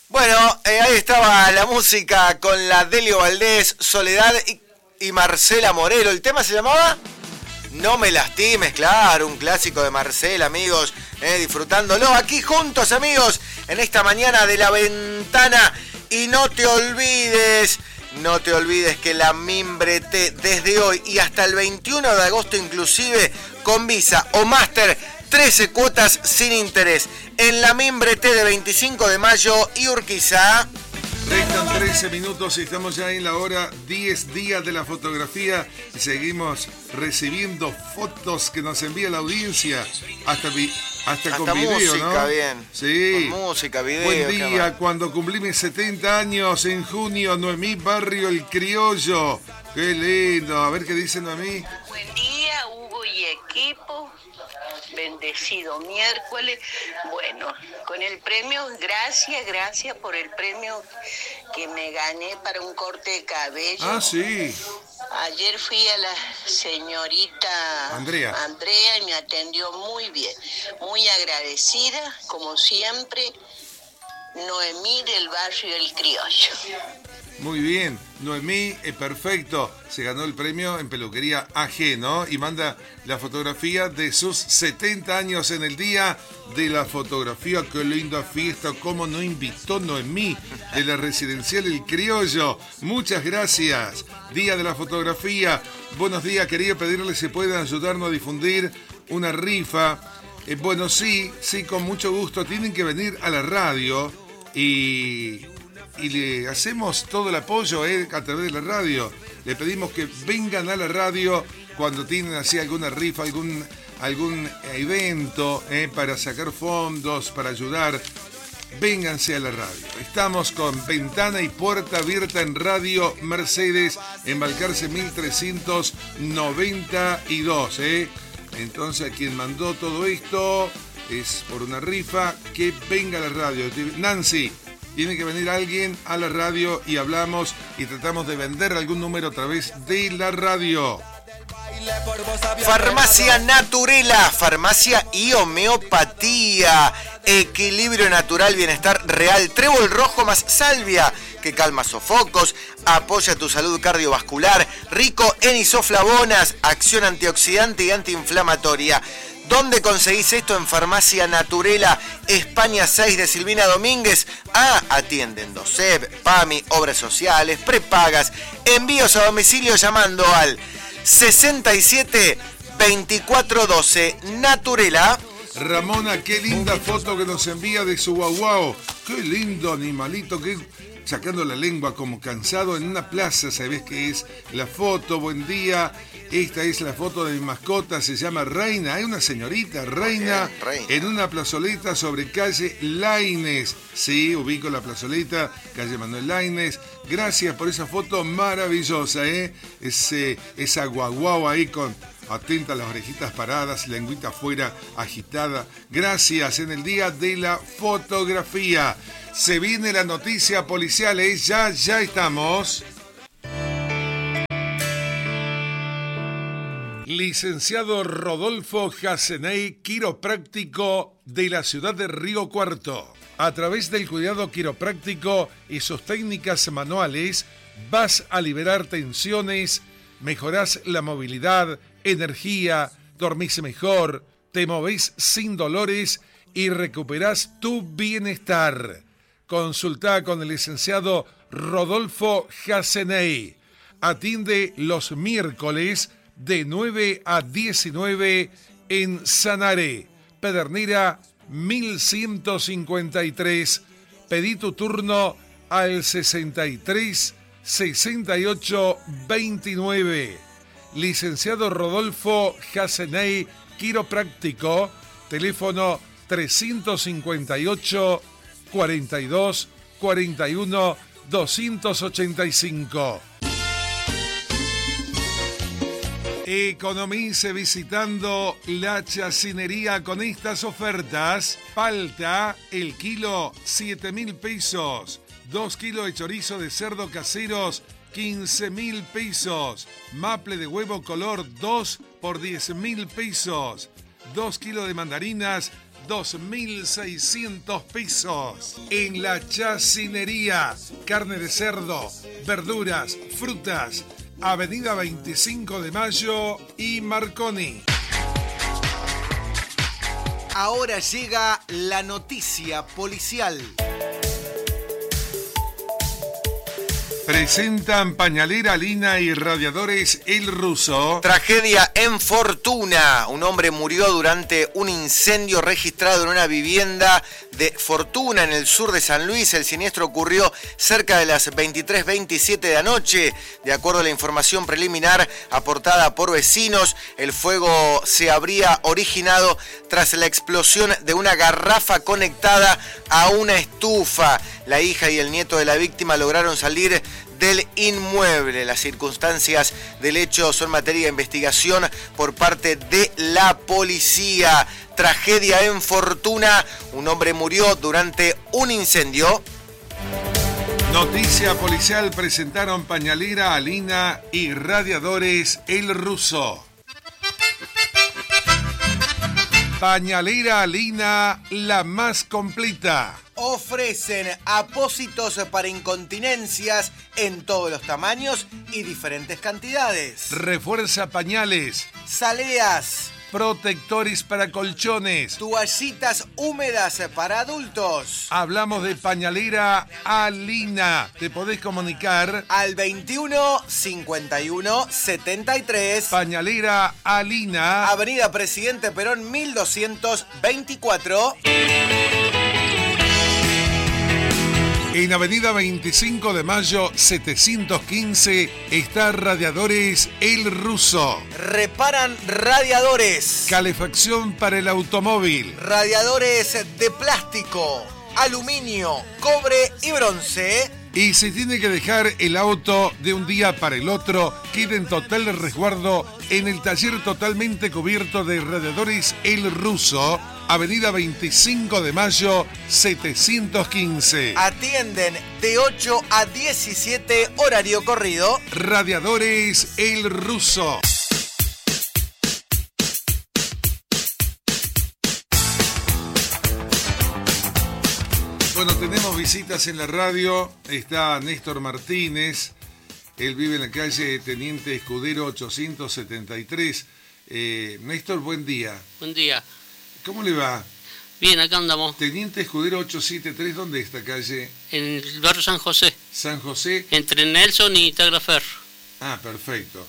Bueno, ahí estaba la música con la Delio Valdés, Soledad y Marcela Morelo. ¿El tema se llamaba? No me lastimes, claro, un clásico de Marcela, amigos, disfrutándolo aquí juntos, amigos, en esta mañana de La Ventana. Y no te olvides que la Mimbre T desde hoy y hasta el 21 de agosto inclusive, con Visa o Master, 13 cuotas sin interés. En la Mimbre T de 25 de mayo y Urquiza. Restan 13 minutos y estamos ya en la hora 10 días de la fotografía y seguimos recibiendo fotos que nos envía la audiencia hasta con video, música, ¿no? Bien. Sí. Con música, video. Buen día, cuando cumplí mis 70 años en junio, Noemí Barrio El Criollo. Qué lindo, a ver qué dice Noemí. Buen día, Hugo y equipo. Bendecido miércoles. Bueno, con el premio, gracias por el premio que me gané para un corte de cabello. Ah, sí. Ayer fui a la señorita Andrea y me atendió muy bien. Muy agradecida, como siempre, Noemí del Barrio El Criollo. Muy bien, Noemí, perfecto. Se ganó el premio en Peluquería AG, ¿no? Y manda la fotografía de sus 70 años en el día de la fotografía. Qué linda fiesta, cómo no invitó Noemí de la Residencial El Criollo. Muchas gracias. Día de la fotografía. Buenos días, quería pedirle si pueden ayudarnos a difundir una rifa. Bueno, sí, con mucho gusto. Tienen que venir a la radio y le hacemos todo el apoyo a través de la radio. Le pedimos que vengan a la radio cuando tienen así alguna rifa, algún evento para sacar fondos, para ayudar. Vénganse a la radio. Estamos con ventana y puerta abierta en Radio Mercedes, en Balcarce 1392. Entonces, a quien mandó todo esto es por una rifa, que venga a la radio. Nancy, tiene que venir alguien a la radio y hablamos y tratamos de vender algún número a través de la radio. Farmacia Naturela, farmacia y homeopatía, equilibrio natural, bienestar real, trébol rojo más salvia, que calma sofocos, apoya tu salud cardiovascular, rico en isoflavonas, acción antioxidante y antiinflamatoria. ¿Dónde conseguís esto? En Farmacia Naturela, España 6 de Silvina Domínguez. Atienden DOCEP, PAMI, obras sociales, prepagas, envíos a domicilio llamando al 67 24 12. Naturela. Ramona, qué linda foto que nos envía de su guaguao. Qué lindo animalito, sacando la lengua como cansado en una plaza. ¿Sabés qué es la foto? Buen día. Esta es la foto de mi mascota, se llama Reina. Hay una señorita, Reina, en una plazoleta sobre calle Laínez. Sí, ubico la plazoleta, calle Manuel Laínez. Gracias por esa foto maravillosa, esa guaguao ahí con atenta, las orejitas paradas, lengüita afuera, agitada. Gracias, en el día de la fotografía. Se viene la noticia policial, ya estamos. Licenciado Rodolfo Jaceney, quiropráctico de la ciudad de Río Cuarto. A través del cuidado quiropráctico y sus técnicas manuales, vas a liberar tensiones, mejorás la movilidad, energía, dormís mejor, te movés sin dolores y recuperás tu bienestar. Consultá con el licenciado Rodolfo Jaceney. Atiende los miércoles de 9 a 19 en Sanaré, Pedernera 1153. Pedí tu turno al 63 68 29. Licenciado Rodolfo Jaceney, quiropráctico, teléfono 358 42 41 285. Economice visitando la chacinería con estas ofertas. Palta, el kilo, 7.000 pesos. 2 kilos de chorizo de cerdo caseros, 15.000 pesos. Maple de huevo color 2 por 10.000 pesos. 2 kilos de mandarinas, 2.600 pesos. En la chacinería, carne de cerdo, verduras, frutas, Avenida 25 de Mayo y Marconi. Ahora llega la noticia policial. Presentan pañalera, Alina y radiadores El Ruso. Tragedia en Fortuna. Un hombre murió durante un incendio registrado en una vivienda de Fortuna en el sur de San Luis. El siniestro ocurrió cerca de las 23:27 de anoche. De acuerdo a la información preliminar aportada por vecinos, el fuego se habría originado tras la explosión de una garrafa conectada a una estufa. La hija y el nieto de la víctima lograron salir del inmueble. Las circunstancias del hecho son materia de investigación por parte de la policía. Tragedia en Fortuna. Un hombre murió durante un incendio. Noticia policial: presentaron pañalera, Alina y radiadores El Ruso. Pañalera Alina, la más completa. Ofrecen apósitos para incontinencias en todos los tamaños y diferentes cantidades. Refuerza pañales. Saleas. Protectores para colchones. Toallitas húmedas para adultos. Hablamos de pañalera Alina. Te podés comunicar al 21 51 73. Pañalera Alina. Avenida Presidente Perón 1224. En Avenida 25 de Mayo 715 está Radiadores El Ruso. Reparan radiadores. Calefacción para el automóvil. Radiadores de plástico, aluminio, cobre y bronce. Y si tiene que dejar el auto de un día para el otro, queda en total resguardo en el taller totalmente cubierto de Radiadores El Ruso, Avenida 25 de Mayo 715. Atienden de 8 a 17, horario corrido. Radiadores El Ruso. Bueno, tenemos visitas en la radio. Está Néstor Martínez. Él vive en la calle Teniente Escudero 873. Néstor, buen día. Buen día. ¿Cómo le va? Bien, acá andamos. Teniente Escudero 873, ¿dónde está calle? En el barrio San José. San José. Entre Nelson y Tagliaferro. Ah, perfecto.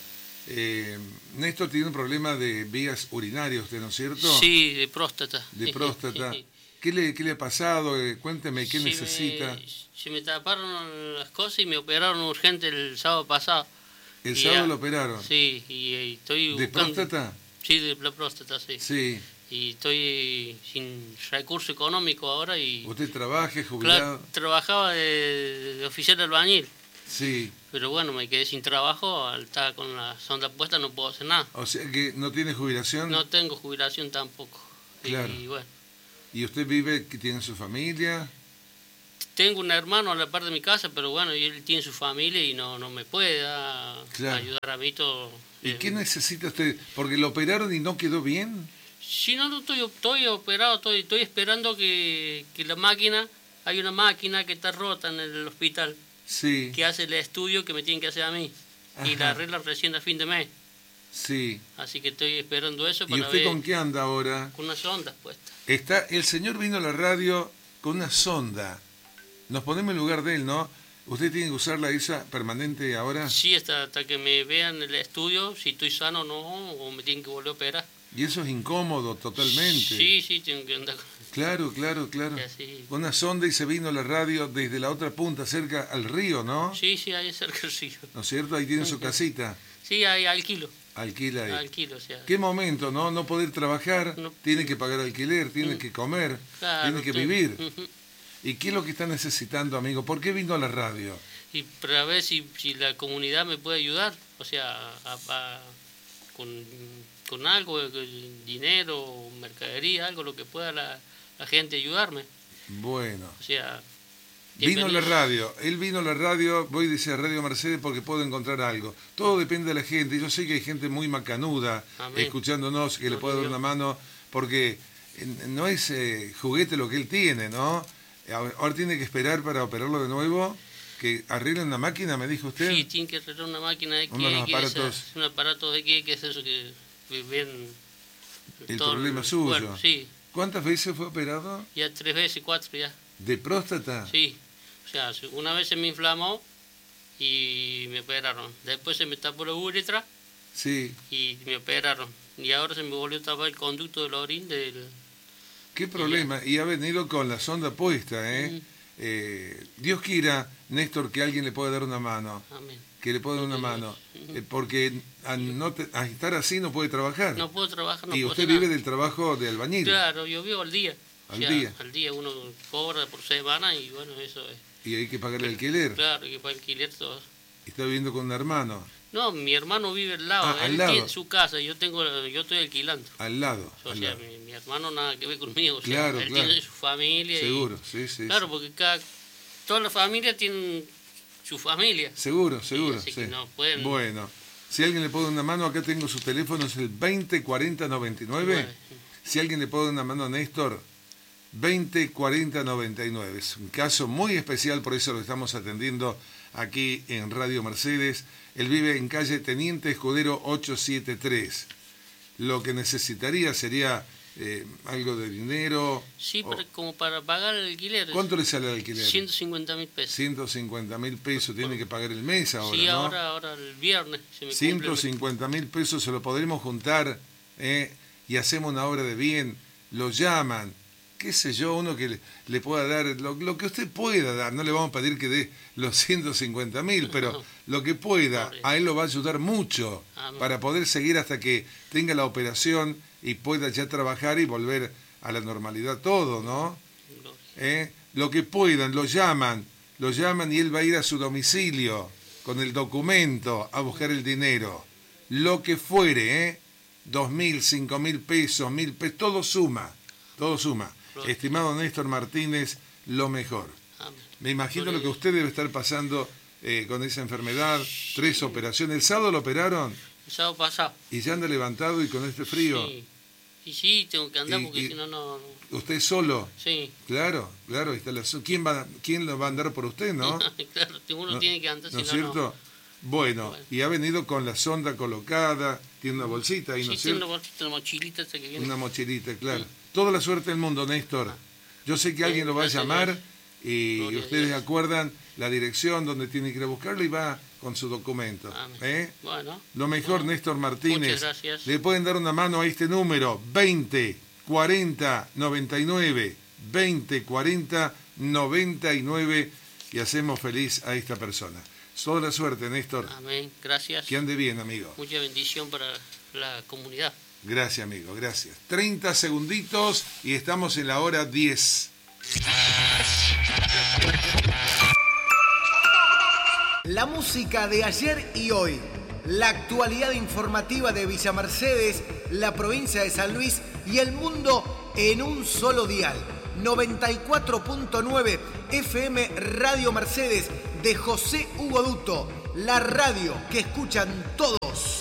Néstor tiene un problema de vías urinarias, ¿usted no es cierto? Sí, de próstata. De próstata. ¿Qué le ha pasado? Cuénteme, ¿qué necesita? Se me taparon las cosas y me operaron urgente el sábado pasado. ¿El sábado lo operaron? Sí, y estoy ¿De buscando... próstata? Sí, de la próstata, sí. Sí. Y estoy sin recurso económico ahora y... ¿Usted trabaja, jubilado? Claro, trabajaba de oficial de albañil. Sí. Pero bueno, me quedé sin trabajo, al estar con la sonda puesta no puedo hacer nada. O sea que no tiene jubilación. No tengo jubilación tampoco. Claro. Y bueno. ¿Y usted vive, que tiene su familia? Tengo un hermano a la par de mi casa, pero bueno, y él tiene su familia y no me puede ayudar a mí todo. ¿Y qué necesita usted? Porque lo operaron y no quedó bien. Si no, estoy operado, estoy esperando que la máquina, hay una máquina que está rota en el hospital, sí, que hace el estudio que me tienen que hacer a mí. Ajá. Y la arreglan recién a fin de mes. Sí. Así que estoy esperando eso para ver. ¿Y usted ver, con qué anda ahora? Con unas sondas puestas. El señor vino a la radio con una sonda. Nos ponemos en lugar de él, ¿no? ¿Usted tiene que usar la ISA permanente ahora? Sí, hasta que me vean el estudio, si estoy sano o no, o me tienen que volver a operar. Y eso es incómodo totalmente. Sí, tengo que andar. Claro. Sí. Una sonda y se vino a la radio desde la otra punta, cerca al río, ¿no? Sí, ahí cerca del río. ¿No es cierto? Ahí tiene su casita. Sí, ahí alquilo. Alquila ahí. Alquilo, o sea. ¿Qué momento, no? No poder trabajar, no, tiene que pagar alquiler, tiene que comer, claro, tiene que vivir. ¿Y qué es lo que está necesitando, amigo? ¿Por qué vino a la radio? Y para ver si la comunidad me puede ayudar, o sea, con algo, dinero, mercadería, algo, lo que pueda la gente ayudarme. Bueno. O sea... Vino a la radio, él vino a la radio, voy a decir a Radio Mercedes porque puedo encontrar algo. Todo depende de la gente. Yo sé que hay gente muy macanuda escuchándonos que le puede dar una mano porque no es juguete lo que él tiene, ¿no? Ahora tiene que esperar para operarlo de nuevo, que arreglen una máquina, me dijo usted. Sí, tiene que arreglar una máquina de Uno de los que aparatos. es un aparato de que es eso que ven. El todo problema suyo. cuerpo, sí, ¿Cuántas veces fue operado? ya 3 veces, 4 ya. ¿De próstata? Sí, o sea, una vez se me inflamó y me operaron. Después se me tapó la uretra Sí. y me operaron. Y ahora se me volvió a tapar el conducto del orín del... ¿Qué problema? Y ha venido con la sonda puesta, ¿eh? Dios quiera, Néstor, que alguien le pueda dar una mano. Amén. Que le pueda dar una mano. Porque a estar así no puede trabajar. No puedo trabajar, no Y puedo usted hacer vive nada. del trabajo de albañil. Claro, yo vivo al día. Al día. Al día uno cobra por semana y bueno, eso es. Y hay que pagar el alquiler. Claro, que para alquiler todo. Y está viviendo con un hermano. No, mi hermano vive al lado. Al Él lado. tiene su casa, yo estoy alquilando. Al lado. O al sea, lado. mi hermano nada que ver conmigo. O sea, Claro, él claro. tiene su familia. Seguro, sí, sí. Claro, sí. porque toda la familia tiene su familia. Seguro, Sí, seguro. así Sí. que no pueden... Bueno, si alguien le puede dar una mano, acá tengo su teléfono, es el 204099. Si alguien le puede dar una mano a Néstor, 204099. Es un caso muy especial, por eso lo estamos atendiendo aquí en Radio Mercedes. Él vive en calle Teniente Escudero 873. Lo que necesitaría sería algo de dinero. Sí, o- pero como para pagar el alquiler. ¿Cuánto le sale el alquiler? 150.000 pesos. 150.000 pesos tiene que pagar el mes ahora, Sí, ¿no? ahora el viernes se me cumple. 150.000 pesos se lo podremos juntar y hacemos una obra de bien, lo llaman, qué sé yo, uno que le pueda dar, lo que usted pueda dar, no le vamos a pedir que dé los 150.000, pero lo que pueda, a él lo va a ayudar mucho Amén. para poder seguir hasta que tenga la operación y pueda ya trabajar y volver a la normalidad todo, ¿no? Lo que puedan, lo llaman y él va a ir a su domicilio con el documento a buscar el dinero. Lo que fuere, 2.000, 5.000 pesos, 1.000 pesos, todo suma. Gloria. Estimado Néstor Martínez, lo mejor. Amén. Me imagino Gloria lo que a Dios. usted debe estar pasando con esa enfermedad, 3 operaciones. El sábado lo operaron El sábado pasado. y ya anda levantado y con este frío. Sí. Y sí, tengo que andar Y- porque y- si no, no. ¿Usted solo? Sí. Claro, está ¿quién lo va a andar por usted, no? Claro, uno ¿No- tiene que andar, ¿no es si no, cierto? Bueno, Bueno. y ha venido con la sonda colocada, tiene una bolsita ahí, ¿no Sí, es tiene cierto? una bolsita, una mochilita esa que viene. Una mochilita, claro. Toda la suerte del mundo, Néstor. Yo sé que alguien lo va a gracias a llamar Dios. y Gloria a ustedes Dios. acuerdan la dirección donde tiene que ir a buscarlo y va con su documento. Amén. Bueno. Lo mejor, Bueno, Néstor Martínez. Muchas gracias. Le pueden dar una mano a este número, 204099, 204099, y hacemos feliz a esta persona. Toda la suerte, Néstor. Amén. Gracias. Que ande bien, amigo. Mucha bendición para la comunidad. Gracias, amigo, gracias. 30 segunditos y estamos en la hora 10. La música de ayer y hoy. La actualidad informativa de Villa Mercedes, la provincia de San Luis y el mundo en un solo dial. 94.9 FM Radio Mercedes de José Hugo Duto. La radio que escuchan todos.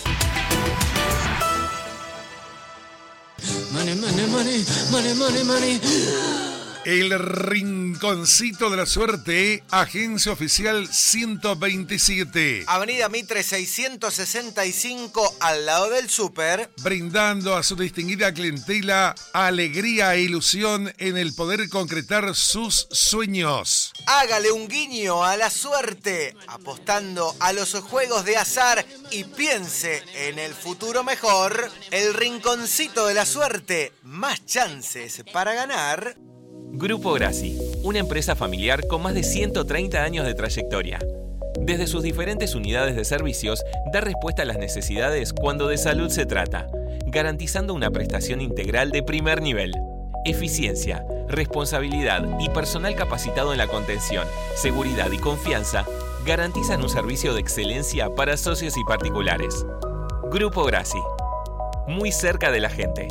Money, money, money, money, money, money. El Rinconcito de la Suerte, agencia oficial 127. Avenida Mitre 665 al lado del súper. Brindando a su distinguida clientela alegría e ilusión en el poder concretar sus sueños. Hágale un guiño a la suerte, apostando a los juegos de azar y piense en el futuro mejor. El Rinconcito de la Suerte, más chances para ganar. Grupo Grassi, una empresa familiar con más de 130 años de trayectoria. Desde sus diferentes unidades de servicios, da respuesta a las necesidades cuando de salud se trata, garantizando una prestación integral de primer nivel. Eficiencia, responsabilidad y personal capacitado en la contención, seguridad y confianza garantizan un servicio de excelencia para socios y particulares. Grupo Grassi, muy cerca de la gente.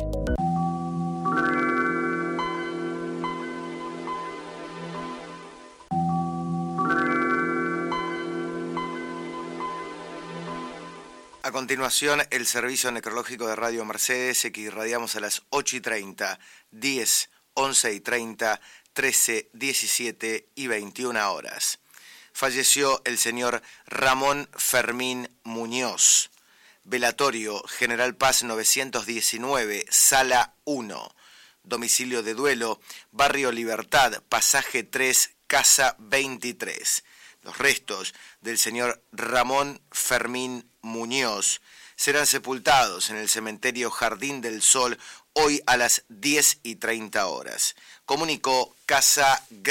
A continuación, el servicio necrológico de Radio Mercedes, que irradiamos a las 8:30, 10, 11:30, 13, 17 y 21 horas. Falleció el señor Ramón Fermín Muñoz. Velatorio General Paz 919, Sala 1. Domicilio de duelo, Barrio Libertad, Pasaje 3, Casa 23. Los restos del señor Ramón Fermín Muñoz serán sepultados en el cementerio Jardín del Sol hoy a las 10:30 horas. Comunicó Casa